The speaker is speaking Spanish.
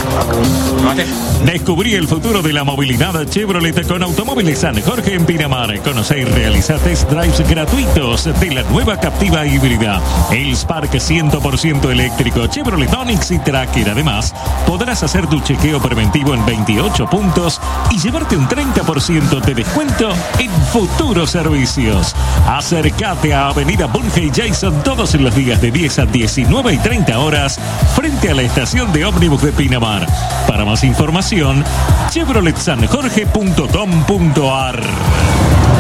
Descubrí el futuro de la movilidad Chevrolet con Automóviles San Jorge en Pinamar. Conoce y realiza test drives gratuitos de la nueva Captiva híbrida, el Spark 100% eléctrico, Chevrolet Onix y Tracker. Además, podrás hacer tu chequeo preventivo en 28 puntos y llevarte un 30% de descuento en futuros servicios. Acércate a Avenida Bunge y Jason todos los días de 10 a 19 y 30 horas frente a la estación de ómnibus de Pinamar. Para más información, chevroletsanjorge.com.ar.